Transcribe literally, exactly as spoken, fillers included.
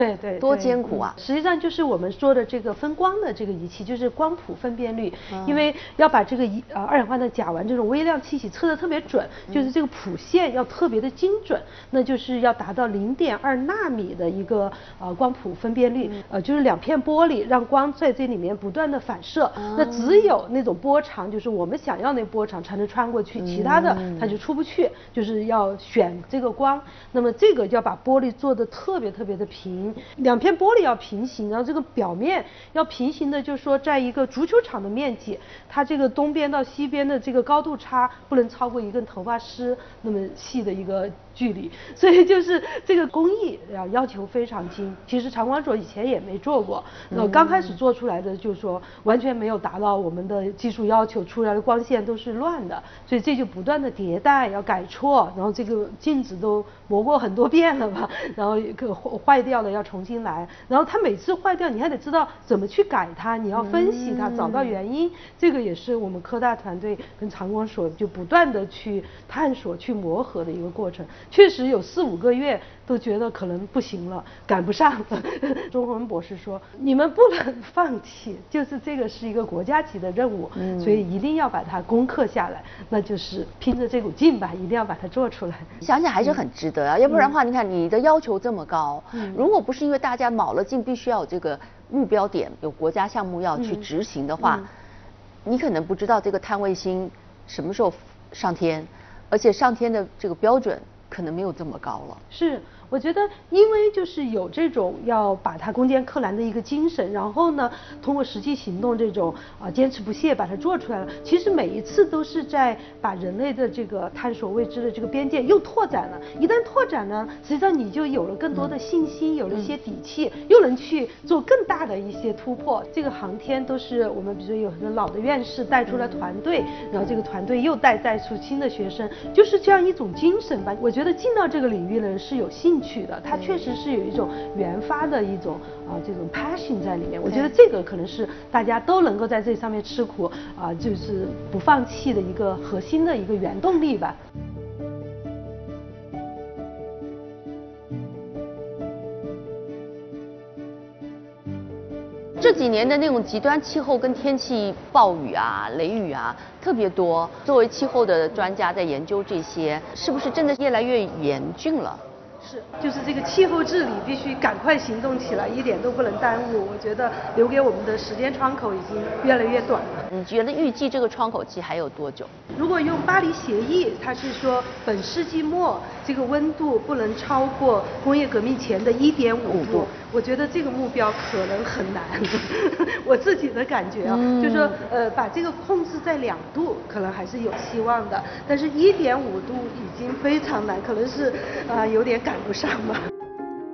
对对， 多艰苦啊！ 实际上就是我们说的这个分光的这个仪器，就是光谱分辨率，因为要把这个一呃二氧化碳甲烷这种微量气体测得特别准，就是这个谱线要特别的精准，那就是要达到零点二纳米的一个呃光谱分辨率，呃就是两片玻璃让光在这里面不断的反射，那只有那种波长，就是我们想要那波长才能穿过去，其他的它就出不去，就是要选这个光，那么这个要把玻璃做的特别特别的平。两片玻璃要平行，然后这个表面要平行的，就是说在一个足球场的面积，它这个东边到西边的这个高度差不能超过一根头发丝那么细的一个距离，所以就是这个工艺啊要求非常精。其实长光所以前也没做过，那刚开始做出来的就是说完全没有达到我们的技术要求，出来的光线都是乱的，所以这就不断的迭代，要改错，然后这个镜子都磨过很多遍了吧，然后一个坏掉了要重新来，然后它每次坏掉你还得知道怎么去改它，你要分析它，找到原因，这个也是我们科大团队跟长光所就不断的去探索去磨合的一个过程。确实有四五个月都觉得可能不行了，赶不上了。钟宏文博士说你们不能放弃，就是这个是一个国家级的任务，嗯、所以一定要把它攻克下来，那就是拼着这股劲吧，一定要把它做出来。 想想还是很值得啊，嗯、要不然的话，你看你的要求这么高，嗯、如果不是因为大家卯了劲，必须要有这个目标点，有国家项目要去执行的话，嗯嗯、你可能不知道这个碳卫星什么时候上天，而且上天的这个标准可能没有这么高了。 是。我觉得，因为就是有这种要把它攻坚克难的一个精神，然后呢，通过实际行动这种啊坚持不懈把它做出来了。其实每一次都是在把人类的这个探索未知的这个边界又拓展了。一旦拓展呢，实际上你就有了更多的信心，有了一些底气，又能去做更大的一些突破。这个航天都是我们比如说有很多老的院士带出了团队，然后这个团队又带带出新的学生，就是这样一种精神吧。我觉得进到这个领域的人是有兴趣。去的，它确实是有一种原发的一种啊这种 passion 在里面。我觉得这个可能是大家都能够在这上面吃苦啊，就是不放弃的一个核心的一个原动力吧。 这几年的那种极端气候跟天气暴雨啊、雷雨啊特别多。作为气候的专家在研究这些，是不是真的越来越严峻了？ 是，就是这个气候治理必须赶快行动起来，一点都不能耽误。我觉得留给我们的时间窗口已经越来越短了。 你觉得预计这个窗口期还有多久？ 如果用巴黎协议，它是说本世纪末这个温度不能超过工业革命前的一点五度。我觉得这个目标可能很难，我自己的感觉啊，嗯、就是说呃把这个控制在两度，可能还是有希望的，但是一点五度已经非常难，可能是啊、呃、有点赶不上吧。